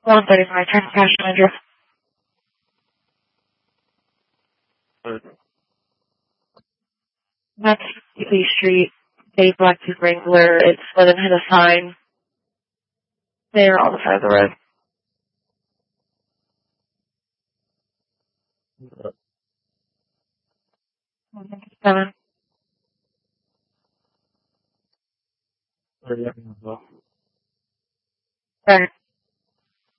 135, traffic cash manager. That's Lee Street, Dave Blackwood Wrangler. It's Leatherhead hit a sign. They're on the side of the road. 7. Sorry.